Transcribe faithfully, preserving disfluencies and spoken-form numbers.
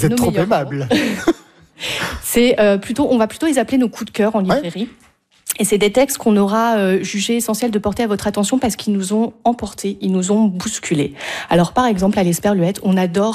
Vous êtes nos trop meilleurs aimable. C'est euh, plutôt, on va plutôt les appeler nos coups de cœur en librairie. Ouais. Et c'est des textes qu'on aura euh, jugé essentiel de porter à votre attention parce qu'ils nous ont emportés, ils nous ont bousculés. Alors par exemple, à l'Esperluette, on adore